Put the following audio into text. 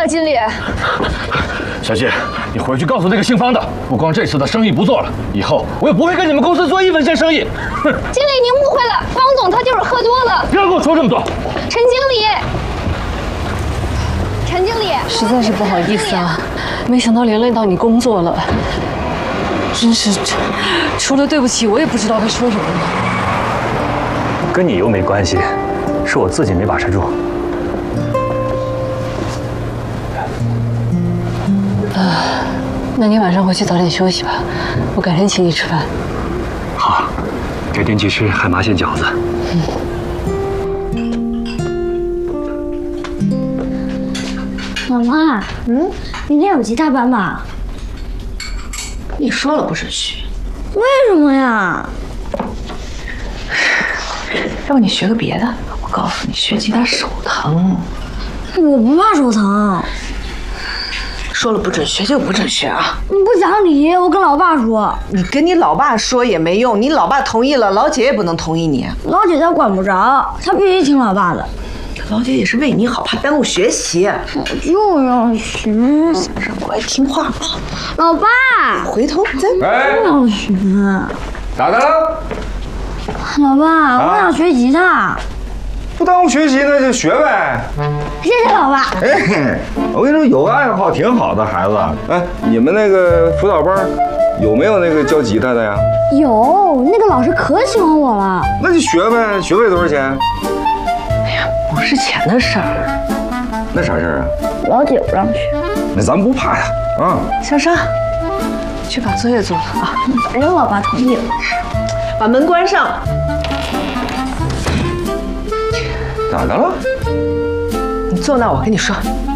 经理。 小谢，你回去告诉那个姓方的，不光这次的生意不做了，以后我也不会跟你们公司做1分钱生意。哼！经理，您误会了，方总他就是喝多了。 别跟我说这么多。 陈经理，陈经理， 实在是不好意思啊，没想到连累到你工作了，真是除了对不起，我也不知道该说什么了。 跟你又没关系，是我自己没把持住。 那你晚上回去早点休息吧，我改天请你吃饭。 好，改天去吃海麻馅饺子。 妈妈，明天有吉他班吧？ 你说了不准去， 为什么呀？ 让你学个别的。我告诉你，学吉他手疼。 我不怕手疼。 说了不准学就不准学啊！ 你不讲理，我跟老爸说。 你跟你老爸说也没用，你老爸同意了，老姐也不能同意你。 老姐她管不着，她必须听老爸的。 老姐也是为你好，怕耽误学习。 我就要学， 让乖听话啊！ 老爸， 回头再。 我要学。 咋的了？ 老爸，我想学吉他。 不耽误学习那就学呗。 谢谢老爸。 哎，我跟你说，有个爱好挺好的，孩子。哎，你们那个辅导班有没有那个教吉他的呀？ 有，那个老师可喜欢我了。 那就学呗，学费多少钱？ 哎呀，不是钱的事儿。 那啥事儿啊？ 老姐不让学。 那咱不怕呀，啊！ 小沙，去把作业做了啊。 反正老爸同意了。 把门关上。 咋的了？ 你坐那，我跟你说。